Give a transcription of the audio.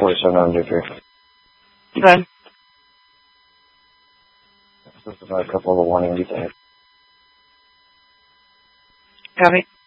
4793. Good. This is a couple of the 180 things. Copy.